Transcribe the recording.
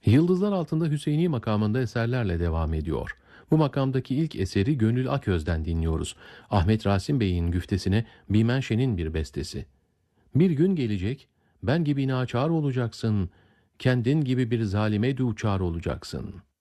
Yıldızlar Altında Hüseyini makamında eserlerle devam ediyor. Bu makamdaki ilk eseri Gönül Aköz'den dinliyoruz. Ahmet Rasim Bey'in güftesine Bimenşe'nin bir bestesi. Bir gün gelecek, ben gibi naçar olacaksın, kendin gibi bir zalime duçar olacaksın.